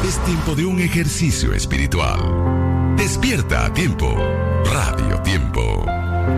Es tiempo de un ejercicio espiritual. Despierta a tiempo. Radio Tiempo.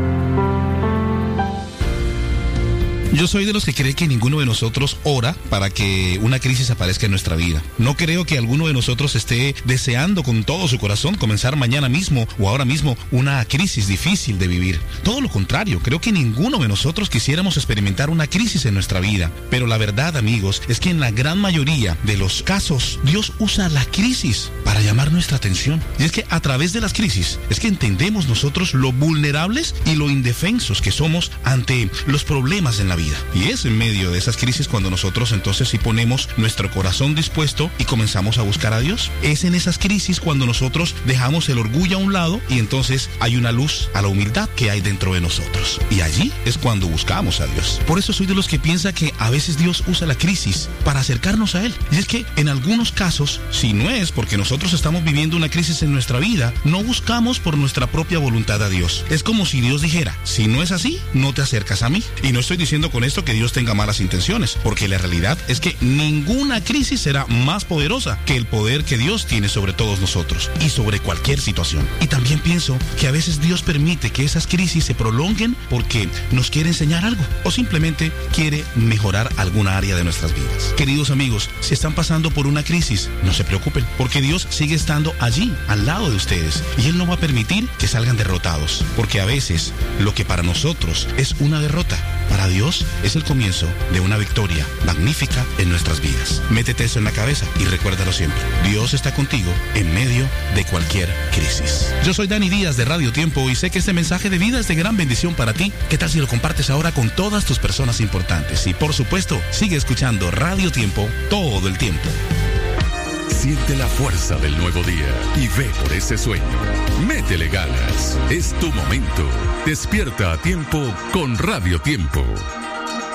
Yo soy de los que cree que ninguno de nosotros ora para que una crisis aparezca en nuestra vida. No creo que alguno de nosotros esté deseando con todo su corazón comenzar mañana mismo o ahora mismo una crisis difícil de vivir. Todo lo contrario, creo que ninguno de nosotros quisiéramos experimentar una crisis en nuestra vida. Pero la verdad, amigos, es que en la gran mayoría de los casos, Dios usa la crisis para llamar nuestra atención. Y es que a través de las crisis es que entendemos nosotros lo vulnerables y lo indefensos que somos ante los problemas en la vida. Y es en medio de esas crisis cuando nosotros entonces sí ponemos nuestro corazón dispuesto y comenzamos a buscar a Dios. Es en esas crisis cuando nosotros dejamos el orgullo a un lado y entonces hay una luz a la humildad que hay dentro de nosotros. Y allí es cuando buscamos a Dios. Por eso soy de los que piensa que a veces Dios usa la crisis para acercarnos a Él. Y es que en algunos casos, si no es porque nosotros estamos viviendo una crisis en nuestra vida, no buscamos por nuestra propia voluntad a Dios. Es como si Dios dijera, si no es así, no te acercas a mí. Y no estoy diciendo con esto que Dios tenga malas intenciones, porque la realidad es que ninguna crisis será más poderosa que el poder que Dios tiene sobre todos nosotros y sobre cualquier situación. Y también pienso que a veces Dios permite que esas crisis se prolonguen porque nos quiere enseñar algo o simplemente quiere mejorar alguna área de nuestras vidas. Queridos amigos, si están pasando por una crisis, no se preocupen, porque Dios sigue estando allí, al lado de ustedes, y Él no va a permitir que salgan derrotados, porque a veces lo que para nosotros es una derrota, para Dios es el comienzo de una victoria magnífica en nuestras vidas. Métete eso en la cabeza y recuérdalo siempre. Dios está contigo en medio de cualquier crisis. Yo soy Dani Díaz de Radio Tiempo y sé que este mensaje de vida es de gran bendición para ti. ¿Qué tal si lo compartes ahora con todas tus personas importantes? Y por supuesto, sigue escuchando Radio Tiempo todo el tiempo. Siente la fuerza del nuevo día y ve por ese sueño. Métele ganas. Es tu momento. Despierta a tiempo con Radio Tiempo.